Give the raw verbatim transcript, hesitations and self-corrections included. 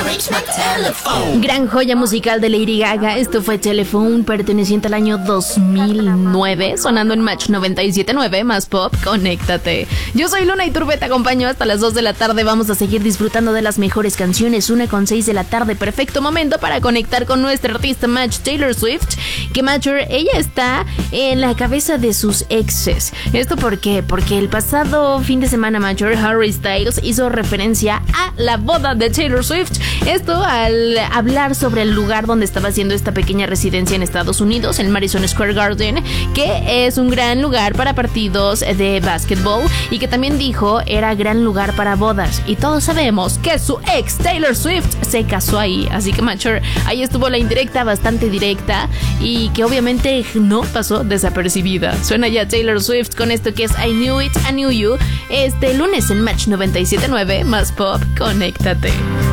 Gran joya musical de Lady Gaga. Esto fue Telephone, perteneciente al año dos mil nueve, sonando en Match noventa y siete punto nueve, más pop, conéctate. Yo soy Luna Iturbe, te acompaño hasta las dos de la tarde. Vamos a seguir disfrutando de las mejores canciones. Una con seis de la tarde, perfecto momento para conectar con nuestra artista Match, Taylor Swift. Que Matcher, ella está en la cabeza de sus exes. ¿Esto por qué? Porque el pasado fin de semana, Matcher, Harry Styles hizo referencia a la boda de Taylor Swift. Esto al hablar sobre el lugar donde estaba haciendo esta pequeña residencia en Estados Unidos, el Madison Square Garden, que es un gran lugar para partidos de básquetbol y que también dijo era gran lugar para bodas. Y todos sabemos que su ex Taylor Swift se casó ahí. Así que, Matcher, ahí estuvo la indirecta, bastante directa, y que obviamente no pasó desapercibida. Suena ya Taylor Swift con esto que es I Knew It, I Knew You, este lunes en Match noventa y siete punto nueve, más pop, conéctate.